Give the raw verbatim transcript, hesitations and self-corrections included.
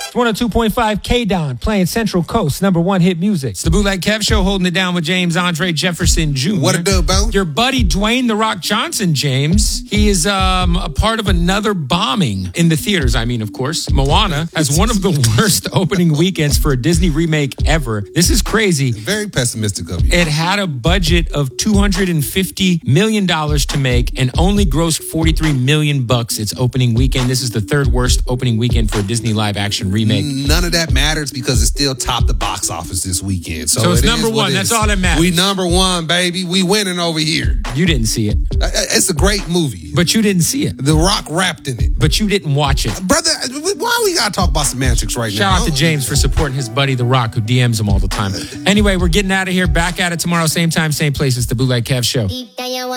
one oh two point five K-Don playing Central Coast number one hit music. It's the Bootleg Kev Show, holding it down with James Andre Jefferson Junior What it do, Bo? Your buddy Dwayne The Rock Johnson, James. He is um, a part of another bombing in the theaters. I mean, of course, Moana has one of the worst opening weekends for a Disney remake ever. This is crazy. Very pessimistic of you. It had a budget of two hundred fifty million dollars to make and only grossed forty-three million bucks its opening weekend. This is the third worst opening weekend for a Disney live action remake. None of that matters because it still topped the box office this weekend. So, So it's it number is what one. it That's is. all that matters. We number one, baby. We winning over here. You didn't see it, Uh, It's a great movie. but you didn't see it. The Rock rapped in it. But you didn't watch it. Brother, why we gotta talk about semantics right now? Shout out to James for supporting his buddy The Rock, who D Ms him all the time. Anyway, we're getting out of here. Back at it tomorrow, same time, same place. It's the Bootleg Kev Show.